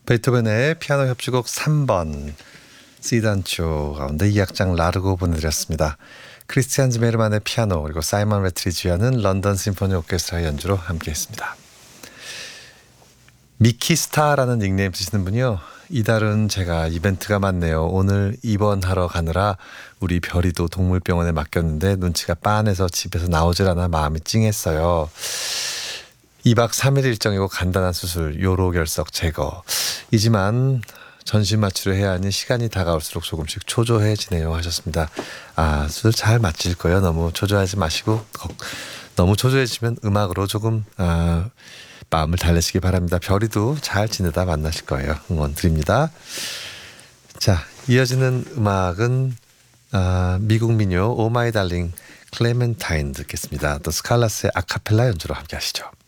베토벤의 피아노 협주곡 3번 C단조 가운데 2악장 라르고 보내드렸습니다. 크리스티안 지메르만의 피아노 그리고 사이먼 레트리지아는 런던 심포니 오케스트라 연주로 함께했습니다. 미키스타라는 닉네임 쓰시는 분이요. 이달은 제가 이벤트가 많네요. 오늘 입원하러 가느라 우리 별이도 동물병원에 맡겼는데 눈치가 빤해서 집에서 나오질 않아 마음이 찡했어요. 2박 3일 일정이고 간단한 수술, 요로결석 제거. 이지만 전신 마취를 해야 하니 시간이 다가올수록 조금씩 초조해지네요 하셨습니다. 수술 잘 마칠 거예요. 너무 초조하지 마시고 너무 초조해지면 음악으로 조금 마음을 달래시기 바랍니다. 별이도 잘 지내다 만나실 거예요. 응원 드립니다. 자, 이어지는 음악은 미국 민요 오 마이 달링 클레멘타인 듣겠습니다. 또 스칼라스의 아카펠라 연주로 함께 하시죠.